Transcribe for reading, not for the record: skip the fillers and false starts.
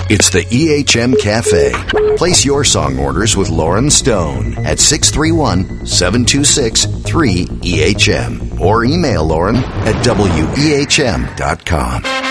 It's the EHM Cafe. Place your song orders with Lauren Stone at 631-726-3EHM or email Lauren at wehm.com.